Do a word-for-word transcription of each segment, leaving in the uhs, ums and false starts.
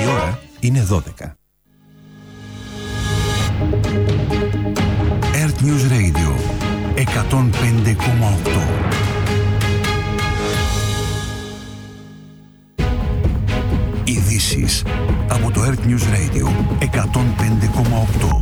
Η ώρα είναι δώδεκα. Earth News Radio εκατόν πέντε κόμμα οκτώ. Ειδήσεις από το Earth News Radio εκατόν πέντε κόμμα οκτώ.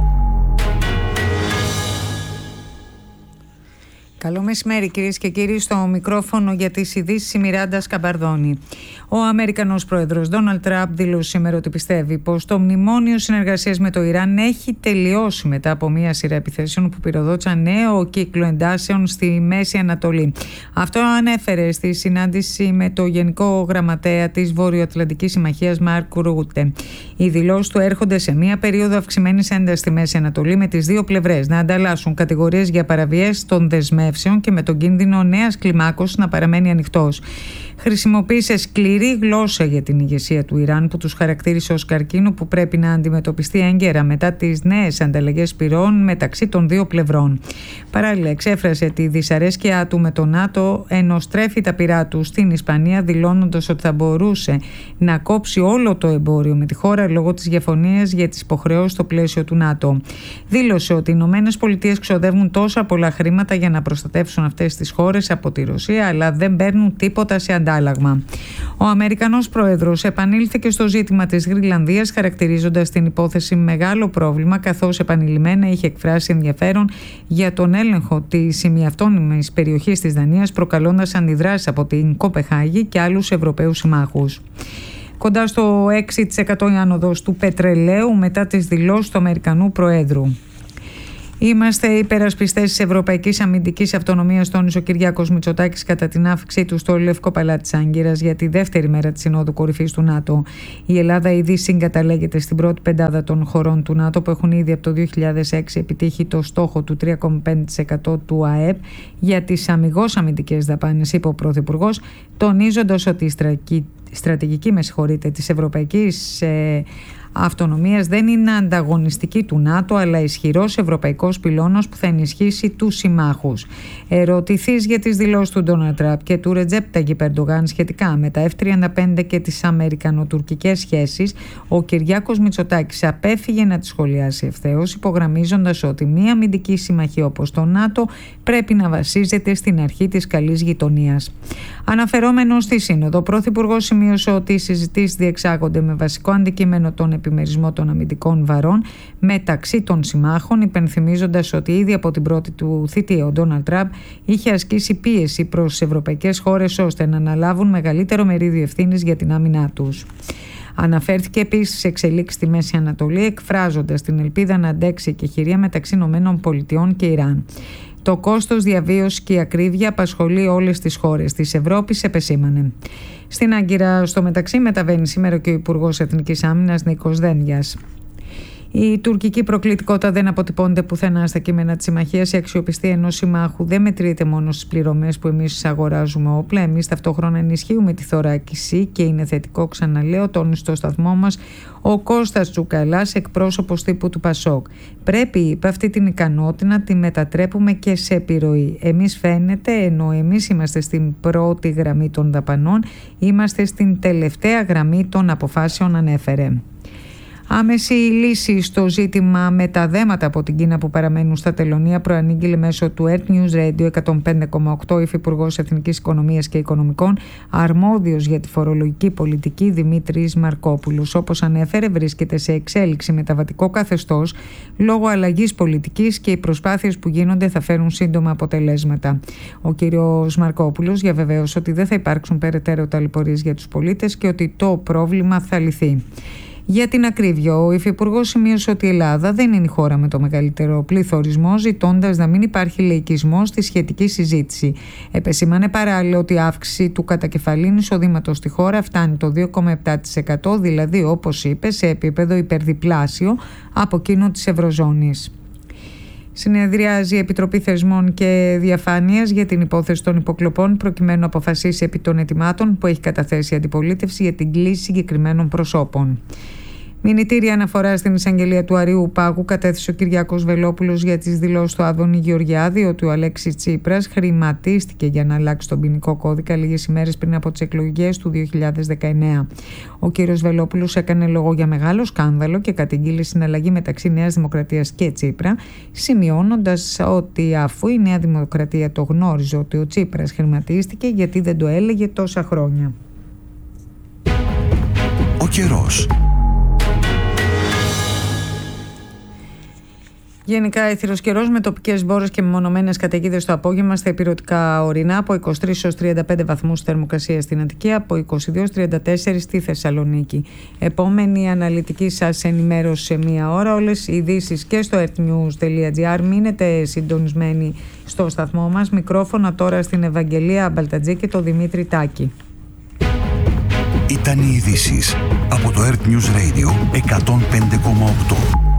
Καλό μεσημέρι κυρίες και κύριοι, στο μικρόφωνο για τις ειδήσεις η Μιράντα Σκαμπαρδόνη. Ο Αμερικανός πρόεδρος Ντόναλντ Τραμπ δήλωσε σήμερα ότι πιστεύει πως το μνημόνιο συνεργασίας με το Ιράν έχει τελειώσει μετά από μια σειρά επιθέσεων που πυροδότησαν νέο κύκλο εντάσεων στη Μέση Ανατολή. Αυτό ανέφερε στη συνάντηση με το Γενικό Γραμματέα της Βορειοατλαντικής Συμμαχίας Μάρκ Ρούτε. Οι δηλώσεις του έρχονται σε μια περίοδο αυξημένης έντασης στη Μέση Ανατολή, με τις δύο πλευρές να ανταλλάσσουν κατηγορίες για παραβίαση των δεσμεύσεων και με τον κίνδυνο νέας κλιμάκωσης να παραμένει ανοιχτός. Χρησιμοποίησε σκληρή γλώσσα για την ηγεσία του Ιράν, που τους χαρακτήρισε ως καρκίνο που πρέπει να αντιμετωπιστεί έγκαιρα μετά τις νέες ανταλλαγές πυρών μεταξύ των δύο πλευρών. Παράλληλα, εξέφρασε τη δυσαρέσκειά του με το ΝΑΤΟ, ενώ στρέφει τα πυρά του στην Ισπανία, δηλώνοντας ότι θα μπορούσε να κόψει όλο το εμπόριο με τη χώρα λόγω της διαφωνίας για τις υποχρεώσεις στο πλαίσιο του ΝΑΤΟ. Δήλωσε ότι οι Ηνωμένες Πολιτείες ξοδεύουν τόσα πολλά χρήματα για να προστατεύσουν αυτές τις χώρες από τη Ρωσία, αλλά δεν παίρνουν τίποτα σε αντάλλαγμα. Ο Αμερικανός πρόεδρος επανήλθε στο ζήτημα της Γροιλανδίας, χαρακτηρίζοντας την υπόθεση μεγάλο πρόβλημα, καθώς επανειλημμένα είχε εκφράσει ενδιαφέρον για τον έλεγχο της ημιαυτόνυμης περιοχής της Δανίας, προκαλώντας αντιδράσεις από την Κοπεχάγη και άλλους Ευρωπαίους συμμάχους. Κοντά στο έξι τοις εκατό η άνοδος του πετρελαίου μετά τις δηλώσεις του Αμερικανού Προέδρου. Είμαστε υπερασπιστές της Ευρωπαϊκής Αμυντικής Αυτονομίας, τόνισε ο Κυριάκος Μητσοτάκης κατά την άφηξή του στο Λευκό Παλάτι της Άγκυρας για τη δεύτερη μέρα της Συνόδου Κορυφής του ΝΑΤΟ. Η Ελλάδα ήδη συγκαταλέγεται στην πρώτη πεντάδα των χωρών του ΝΑΤΟ, που έχουν ήδη από το δύο χιλιάδες έξι επιτύχει το στόχο του τρία κόμμα πέντε τοις εκατό του ΑΕΠ για τις αμιγώς αμυντικές δαπάνες, είπε ο Πρωθυπουργός, τονίζοντας ότι η στρατηγική με συγχωρείτε, της Ευρωπαϊκής ε, Αυτονομίας δεν είναι ανταγωνιστική του ΝΑΤΟ, αλλά ισχυρός ευρωπαϊκός πυλώνας που θα ενισχύσει τους συμμάχους. Ερωτηθείς για τις δηλώσεις του Ντόναλντ Τραμπ και του Ρετζέπ Ταγιπ Ερντογάν σχετικά με τα εφ τριάντα πέντε και τις αμερικανοτουρκικές σχέσεις, ο Κυριάκος Μητσοτάκης απέφυγε να τις σχολιάσει ευθέως, υπογραμμίζοντας ότι μία αμυντική συμμαχία όπως το ΝΑΤΟ πρέπει να βασίζεται στην αρχή της καλής γειτονίας. Αναφερόμενος στη Σύνοδο, ο Πρωθυπουργός σημείωσε ότι οι συζητήσεις διεξάγονται με βασικό αντικείμενο τον επιμερισμό των αμυντικών βαρών μεταξύ των συμμάχων, υπενθυμίζοντας ότι ήδη από την πρώτη του θητεία ο Ντόναλντ Τραμπ είχε ασκήσει πίεση προς τις ευρωπαϊκές χώρες ώστε να αναλάβουν μεγαλύτερο μερίδιο ευθύνης για την άμυνά τους. Αναφέρθηκε επίσης σε εξελίξεις στη Μέση Ανατολή, εκφράζοντας την ελπίδα να αντέξει η εκεχηρία μεταξύ ΗΠΑ και Ιράν. Το κόστος διαβίωσης και η ακρίβεια απασχολεί όλες τις χώρες της Ευρώπης, επεσήμανε. Στην Άγκυρα, στο μεταξύ, μεταβαίνει σήμερα και ο Υπουργός Εθνικής Άμυνας Νίκος Δένδιας. Η τουρκική προκλητικότητα δεν αποτυπώνεται πουθενά στα κείμενα της συμμαχίας. Η αξιοπιστία ενός συμμάχου δεν μετρείται μόνο στις πληρωμές που εμείς αγοράζουμε όπλα. Εμείς ταυτόχρονα ενισχύουμε τη θωράκιση και είναι θετικό, ξαναλέω, τόνισε στο σταθμό μας ο Κώστας Τσουκαλάς, εκπρόσωπος τύπου του Πασόκ. Πρέπει, είπε, αυτή την ικανότητα να τη μετατρέπουμε και σε επιρροή. Εμείς φαίνεται, ενώ εμείς είμαστε στην πρώτη γραμμή των δαπανών, είμαστε στην τελευταία γραμμή των αποφάσεων, ανέφερε. Άμεση λύση στο ζήτημα με τα δέματα από την Κίνα που παραμένουν στα τελωνεία προανήγγειλε μέσω του Earth News Radio εκατόν πέντε κόμμα οκτώ υφυπουργός Εθνικής Οικονομίας και Οικονομικών, αρμόδιος για τη φορολογική πολιτική Δημήτρης Μαρκόπουλος. Όπως ανέφερε, βρίσκεται σε εξέλιξη μεταβατικό καθεστώς λόγω αλλαγής πολιτικής και οι προσπάθειες που γίνονται θα φέρουν σύντομα αποτελέσματα. Ο κύριος Μαρκόπουλος διαβεβαίωσε ότι δεν θα υπάρξουν περαιτέρω ταλαιπωρίες για τους πολίτες και ότι το πρόβλημα θα λυθεί. Για την ακρίβεια, ο Υφυπουργός σημείωσε ότι η Ελλάδα δεν είναι η χώρα με το μεγαλύτερο πληθωρισμό, ζητώντας να μην υπάρχει λαϊκισμό στη σχετική συζήτηση. Επεσήμανε παράλληλα ότι η αύξηση του κατακεφαλήν εισοδήματος στη χώρα φτάνει το δύο κόμμα επτά τοις εκατό, δηλαδή, όπως είπε, σε επίπεδο υπερδιπλάσιο από εκείνο της Ευρωζώνης. Συνεδριάζει η Επιτροπή Θεσμών και Διαφάνειας για την υπόθεση των υποκλοπών, προκειμένου να αποφασίσει επί των αιτημάτων που έχει καταθέσει η αντιπολίτευση για την κλίση συγκεκριμένων προσώπων. Μηνυτήρια αναφορά στην εισαγγελία του Αριού Πάγου κατέθεσε ο Κυριάκος Βελόπουλος για τις δηλώσεις του Άδωνη Γεωργιάδη ότι ο Αλέξης Τσίπρας χρηματίστηκε για να αλλάξει τον ποινικό κώδικα λίγες ημέρες πριν από τις εκλογές του δύο χιλιάδες δεκαεννέα. Ο κύριος Βελόπουλος έκανε λόγο για μεγάλο σκάνδαλο και κατήγγειλε συναλλαγή μεταξύ Νέας Δημοκρατίας και Τσίπρα, σημειώνοντας ότι αφού η Νέα Δημοκρατία το γνώριζε ότι ο Τσίπρας χρηματίστηκε, γιατί δεν το έλεγε τόσα χρόνια. Ο καιρός. Γενικά έθυρος καιρός με τοπικές μπόρες και μεμονωμένες καταιγίδες το απόγευμα στα ηπειρωτικά ορεινά, από είκοσι τρεις έως τριάντα πέντε βαθμούς θερμοκρασία στην Αττική, από είκοσι δύο έως τριάντα τέσσερα στη Θεσσαλονίκη. Επόμενη αναλυτική σας ενημέρωση σε μία ώρα. Όλες οι ειδήσεις και στο earthnews τελεία gr. Μείνετε συντονισμένοι στο σταθμό μας. Μικρόφωνα τώρα στην Ευαγγελία Μπαλτατζή και το Δημήτρη Τάκη. Ήταν οι ειδήσεις από το Earth News Radio εκατόν πέντε κόμμα οκτώ.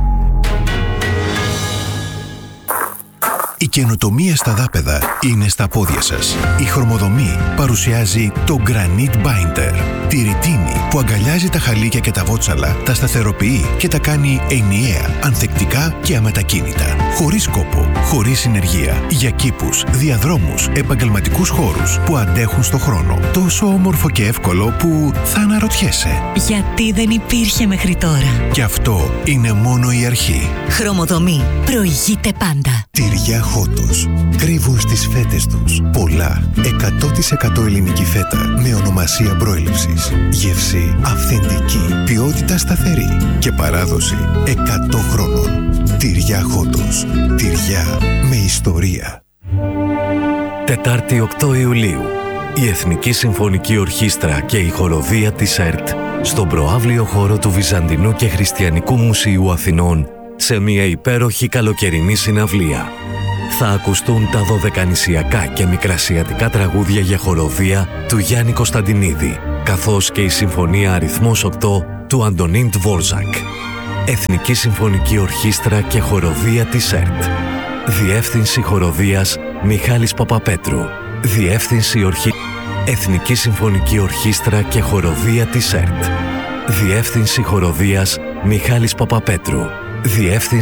Η καινοτομία στα δάπεδα είναι στα πόδια σας. Η Χρωμοδομή παρουσιάζει το Granite Binder. Τη ρητίνη που αγκαλιάζει τα χαλίκια και τα βότσαλα, τα σταθεροποιεί και τα κάνει ενιαία, ανθεκτικά και αμετακίνητα. Χωρίς κόπο, χωρίς συνεργεία. Για κήπους, διαδρόμους, επαγγελματικούς χώρους που αντέχουν στο χρόνο. Τόσο όμορφο και εύκολο που θα αναρωτιέσαι. Γιατί δεν υπήρχε μέχρι τώρα. Και αυτό είναι μόνο η αρχή. Χρωμοδομή. Προηγείται πάντα. Τυριά Χότος. Κρύβουν στις φέτες τους πολλά εκατό τοις εκατό ελληνική φέτα με ονομασία προέλευσης. Γεύση αυθεντική, ποιότητα σταθερή και παράδοση εκατό χρόνων. Τυριά Χότος. Τυριά με ιστορία. Τετάρτη οκτώ Ιουλίου. Η Εθνική Συμφωνική Ορχήστρα και η Χοροδία της ΕΡΤ στον προαύλιο χώρο του Βυζαντινού και Χριστιανικού Μουσείου Αθηνών σε μια υπέροχη καλοκαιρινή συναυλία. Θα ακουστούν τα δωδεκανησιακά και μικρασιατικά τραγούδια για χοροδία του Γιάννη Κωνσταντινίδη, καθώς και η Συμφωνία Αριθμός οκτώ του Αντωνίν Τβόρζακ. Εθνική Συμφωνική Ορχήστρα και Χοροδία της ΕΡΤ. Διεύθυνση Χοροδίας Μιχάλης Παπαπέτρου. Διεύθυνση Ορχή... Εθνική Συμφωνική Ορχήστρα και Χοροδία της ΕΡΤ. Διεύθυνση Χοροδίας Μιχάλης Παπαπέτρου. Διεύθυνση